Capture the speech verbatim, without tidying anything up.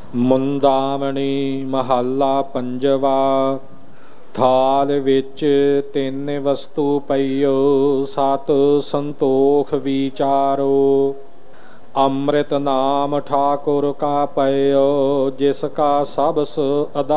ਮੁੰਦਾਵਣੀ ਮਹੱਲਾ ਪੰਜਵਾ। ਥਾਲ ਵਿੱਚ ਤਿੰਨ ਵਸਤੂ ਪਈਓ, ਸਤ ਸੰਤੋਖ ਵਿਚਾਰੋ। ਅੰਮ੍ਰਿਤ ਨਾਮ ਠਾਕੁਰ ਕਾ ਪਇਓ, ਜਿਸ ਕਾ ਸਬਸ ਅਦਾ